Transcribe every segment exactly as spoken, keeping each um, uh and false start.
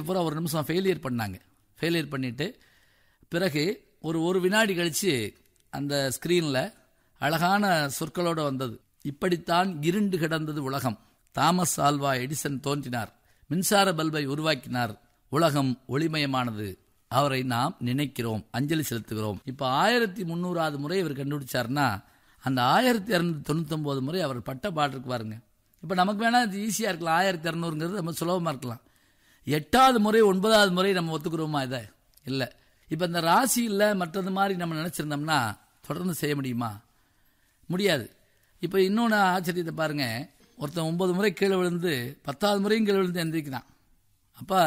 பூரா ஒரு நிமிஷம் ஃபெயிலியர் பண்ணாங்க. ஃபெயிலியர் பண்ணிவிட்டு பிறகு ஒரு ஒரு வினாடி கழித்து அந்த ஸ்க்ரீனில் அழகான சொற்களோடு வந்தது. இப்படித்தான் இருண்டு கிடந்தது உலகம். தாமஸ் ஆல்வா எடிசன் தோன்றினார், மின்சார பல்பை உருவாக்கினார், உலகம் ஒளிமயமானது, அவரை நாம் நினைக்கிறோம், அஞ்சலி செலுத்துகிறோம். இப்போ ஆயிரத்தி முந்நூறாவது முறை இவர் கண்டுபிடிச்சார்னா அந்த ஆயிரத்தி இரநூத்தி தொண்ணூத்தி ஒன்பது முறை அவர் பட்ட பாட்டுக்கு பாருங்க. இப்போ நமக்கு வேணா இது ஈஸியாக இருக்கலாம், ஆயிரத்தி இரநூறுங்கிறது நம்ம சுலபமாக இருக்கலாம். எட்டாவது முறை ஒன்பதாவது முறை நம்ம ஒத்துக்கிறோமா? இதை இல்லை. இப்போ இந்த ராசி இல்லை மற்றது மாதிரி நம்ம நினச்சிருந்தோம்னா தொடர்ந்து செய்ய முடியுமா? முடியாது. இப்போ இன்னொன்று ஆச்சரியத்தை பாருங்க, ஒருத்தன் ஒன்பது முறை கீழே விழுந்து பத்தாவது முறையும் கீழே விழுந்து எந்திரிக்கிறான். அப்போ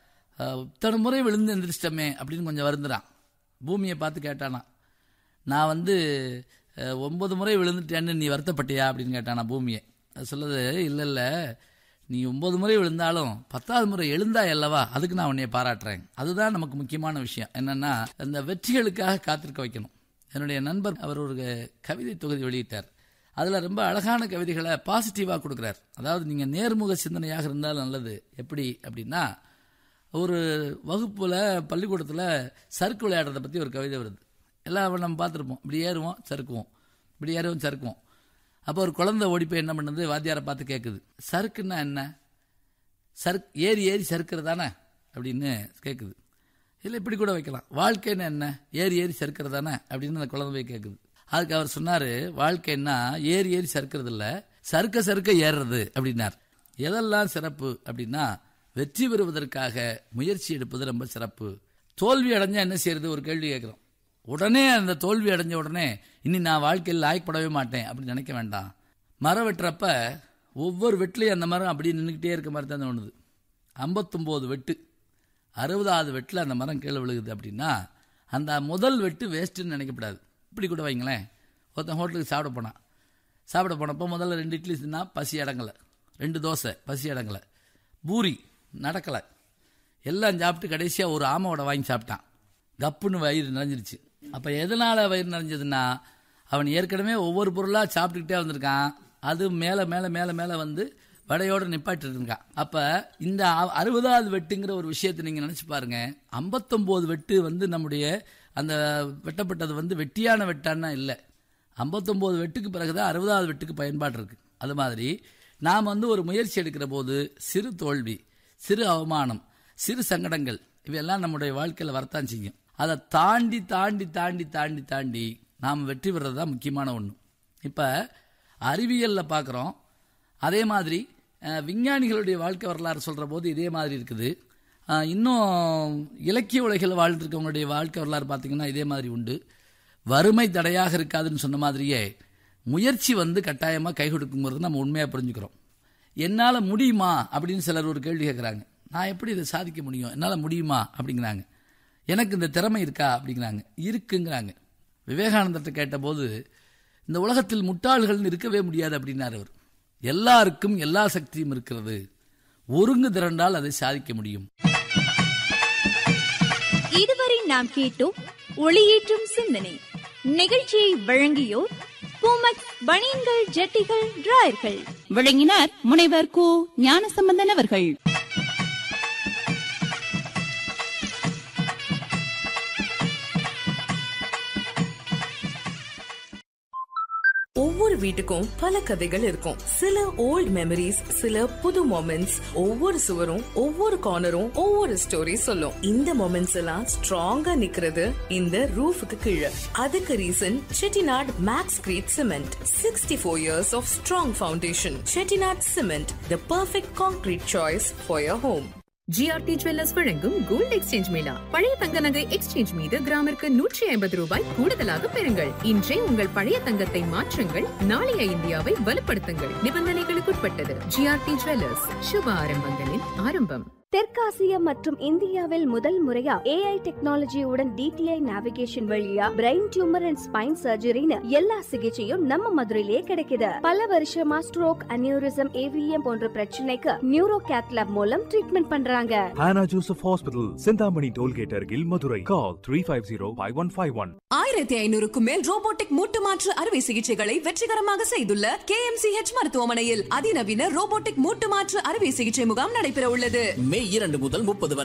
இத்தனை முறை விழுந்து எந்திரிச்சிட்டமே அப்படின்னு கொஞ்சம் வருந்துறான். பூமியை பார்த்து கேட்டானா, நான் வந்து ஒன்பது முறை விழுந்துட்டேன்னு நீ வருத்தப்பட்டியா அப்படின்னு கேட்டானா பூமியை. அது சொல்லுது, இல்லை இல்லை, நீ ஒன்பது முறை விழுந்தாலும் பத்தாவது முறை எழுந்தா அல்லவா, அதுக்கு நான் உன்னைய பாராட்டுறேன். அதுதான் நமக்கு முக்கியமான விஷயம். என்னன்னா, அந்த வெற்றிகளுக்காக காத்திருக்க வைக்கணும். என்னுடைய நண்பர் அவர் ஒரு கவிதை தொகுதி வெளியிட்டார். அதில் ரொம்ப அழகான கவிதைகளை பாசிட்டிவாக கொடுக்குறார். அதாவது நீங்கள் நேர்முக சிந்தனையாக இருந்தாலும் நல்லது. எப்படி அப்படின்னா, ஒரு வகுப்பில் பள்ளிக்கூடத்தில் சறுக்கு விளையாடுறதை பற்றி ஒரு கவிதை வருது. எல்லாம் நம்ம பார்த்துருப்போம். இப்படி ஏறுவோம் சறுக்குவோம், இப்படி ஏறுவோம் சறுக்குவோம். அப்போ ஒரு குழந்தை ஓடி போய் என்ன பண்ணுது, வாத்தியாரை பார்த்து கேட்குது, சறுக்குன்னா என்ன? சறுக் ஏறி ஏறி சறுக்கிறதானே அப்படின்னு கேட்குது. இல்லை இப்படி கூட வைக்கலாம், வாழ்க்கைன்னா என்ன? ஏறி ஏறி சறுக்கிறதானே அப்படின்னு அந்த குழந்தை போய் கேட்குது. அதுக்கு அவர் சொன்னார், வாழ்க்கைன்னா ஏறி ஏறி சறுக்கிறது இல்லை, சறுக்க சறுக்க ஏறுறது அப்படின்னார். எதெல்லாம் சிறப்பு அப்படின்னா, வெற்றி பெறுவதற்காக முயற்சி எடுப்பது ரொம்ப சிறப்பு. தோல்வி அடைஞ்சா என்ன செய்யறது ஒரு கேள்வி கேட்குறோம். உடனே அந்த தோல்வி அடைஞ்ச உடனே இனி நான் வாழ்க்கையில் லாய்க்கப்படவே மாட்டேன் அப்படின்னு நினைக்க வேண்டாம். மரம் வெட்டுறப்ப ஒவ்வொரு வெட்டிலையும் அந்த மரம் அப்படி நின்றுக்கிட்டே இருக்க மாதிரி தான் தோணுது. ஐம்பத்தொம்போது வெட்டு, அறுபதாவது வெட்டில் அந்த மரம் கீழே விழுகுது அப்படின்னா அந்த முதல் வெட்டு வேஸ்ட்டுன்னு நினைக்கப்படாது. இப்படி கூட வைங்களேன், ஒருத்தன் ஹோட்டலுக்கு சாப்பிட போனான். சாப்பிட போனப்போ முதல்ல ரெண்டு இட்லி தின்னா பசி அடங்கலை, ரெண்டு தோசை பசி அடங்கலை, பூரி நடக்கலை, எல்லாம் சாப்பிட்டு கடைசியாக ஒரு ஆமோட வாங்கி சாப்பிட்டான். கப்புன்னு வயிறு நிறைஞ்சிருச்சு. அப்போ எதனால் வயிறு நிறைஞ்சதுன்னா, அவன் ஏற்கனவே ஒவ்வொரு பொருளாக சாப்பிட்டுக்கிட்டே வந்திருக்கான். அது மேலே மேலே மேலே மேலே வந்து வடையோடு நிப்பாட்டிட்டு இருக்கான். அப்போ இந்த அறுபதாவது வெட்டுங்கிற ஒரு விஷயத்தை நீங்கள் நினச்சி பாருங்கள். ஐம்பத்தொம்போது வெட்டு வந்து நம்முடைய அந்த வெட்டப்பட்டது வந்து வெட்டியான வெட்டான்னா இல்லை. ஐம்பத்தொம்போது வெட்டுக்கு பிறகுதான் அறுபதாவது வெட்டுக்கு பயன்பாடு இருக்குது. அது மாதிரி நாம் வந்து ஒரு முயற்சி எடுக்கிற போது சிறு தோல்வி, சிறு அவமானம், சிறு சங்கடங்கள் இவையெல்லாம் நம்முடைய வாழ்க்கையில் வரத்தான் செய்யும். அதை தாண்டி தாண்டி தாண்டி தாண்டி தாண்டி நாம் வெற்றி பெறுறது தான் முக்கியமான ஒன்று. இப்போ அறிவியலில் பார்க்குறோம், அதே மாதிரி விஞ்ஞானிகளுடைய வாழ்க்கை வரலாறு சொல்கிற போது இதே மாதிரி இருக்குது. இன்னும் இலக்கிய உலகில் வாழ்ந்துருக்கவங்களுடைய வாழ்க்கை வரலாறு பார்த்திங்கன்னா இதே மாதிரி உண்டு. வறுமை தடையாக இருக்காதுன்னு சொன்ன மாதிரியே முயற்சி வந்து கட்டாயமாக கை கொடுக்குங்கிறது நம்ம உண்மையாக புரிஞ்சுக்கிறோம். என்னால் முடியுமா அப்படின்னு சிலர் ஒரு கேள்வி கேட்குறாங்க. நான் எப்படி இதை சாதிக்க முடியும், என்னால் முடியுமா அப்படிங்கிறாங்க. எனக்கு இந்த திறமை இருக்கா அப்படிங்கிறாங்க. இருக்குங்கிறாங்க. விவேகானந்தத்தை கேட்டபோது இந்த உலகத்தில் முட்டாள்கள் இருக்கவே முடியாது அப்படின்னார் அவர். எல்லாருக்கும் எல்லா சக்தியும் இருக்கிறது, ஒருங்கு திரண்டால் அதை சாதிக்க முடியும். இதுவரை நாம் கேட்டோம் ஒளியேற்றும் சிந்தனை. நிகழ்ச்சியை வழங்கியோர் பூமக்ஸ் பனியன்கள், ஜட்டிகள், டிராயர்கள். வழங்கினார் முனைவர் கு ஞானசம்பந்தன் அவர்கள். ஒவ்வொரு வீட்டுக்கும் பல கதைகள் இருக்கும். சில ஓல்ட் மெமரிஸ், சில புது மொமெண்ட்ஸ். ஒவ்வொரு சுவரும் ஒவ்வொரு கார்னரும் ஒவ்வொரு ஸ்டோரி சொல்லும். இந்த மொமெண்ட்ஸ் எல்லாம் ஸ்ட்ராங்கா நிக்கிறது இந்த ரூஃபுக்கு கீழே. அதுக்கு reason Chettinad maths greet cement. Sixty four years of strong foundation. Chettinad cement, the perfect concrete choice for your home. GRT jewellers வழங்கும் கோல்ட் எக்ஸ்சேஞ்ச் மேளா. பழைய தங்க நகை எக்ஸ்சேஞ்ச் மீது கிராமிற்கு நூற்றி ஐம்பது ரூபாய் கூடுதலாக பெறுங்கள். இன்றே உங்கள் பழைய தங்கத்தை மாற்றுங்கள், நாளைய இந்தியாவை வலுப்படுத்துங்கள். நிபந்தனைகளுக்குட்பட்டது. ஜிஆர்டி ஜுவல்லர்ஸ், சுப ஆரம்பங்களின் ஆரம்பம். தெற்காசியா மற்றும் இந்தியாவில் முதல் முறையா ஏஐ டெக்னாலஜியுடன் டிடிஐ நேவிகேஷன் வழியா பிரெயின் டியூமர் அண்ட் ஸ்பைன் சர்ஜரின்னு எல்லா சிகிச்சையும் நம்ம மதுரையிலேயே கிடைக்குது. பல வருஷமா ஸ்ட்ரோக், அனியூரிசம், ஏவிஎம் போன்ற பிரச்சனைக்கு நியூரோ கேத் லேப் மூலம் ட்ரீட்மெண்ட் பண்றாங்க. Hannah Joseph Hospital, Sindhamani Tollgate அருகில், Madurai. Call three five zero five one five one. ஆயிரத்தி ஐநூறுக்கும் மேல் ரோபோட்டிக் மூட்டு மாற்று அறுவை சிகிச்சைகளை வெற்றிகரமாக செய்துள்ள கேஎம்சிஹெச் மருத்துவமனையில் அதிநவீன ரோபோட்டிக் மூட்டு மாற்று அறுவை சிகிச்சை முகாம் நடைபெற உள்ளது. மே இரண்டு முதல் முப்பது வரை